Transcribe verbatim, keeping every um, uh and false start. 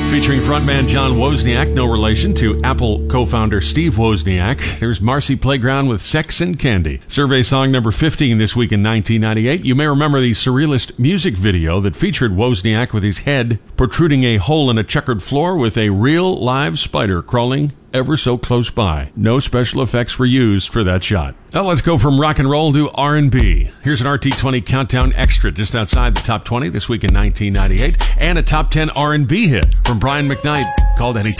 Featuring frontman John Wozniak, no relation to Apple co-founder Steve Wozniak. There's Marcy Playground with Sex and Candy. Survey song number fifteen this week in nineteen ninety-eight. You may remember the surrealist music video that featured Wozniak with his head protruding a hole in a checkered floor with a real live spider crawling ever so close by. No special effects were used for that shot. Now let's go from rock and roll to R and B. Here's an R T twenty Countdown Extra just outside the top twenty this week in nineteen ninety-eight, and a top ten R and B hit from Brian McKnight called Anytime.